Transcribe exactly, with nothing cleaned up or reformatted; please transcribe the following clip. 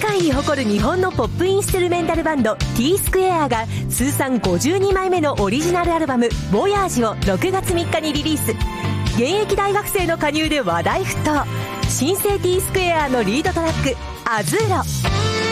界に誇る日本のポップインストゥルメンタルバンド T スクエアが通算ごじゅうにまいめのオリジナルアルバム「ボヤージ」をろくがつみっかにリリース。現役大学生の加入で話題沸騰。新生 T スクエアのリードトラック「アズーロ」。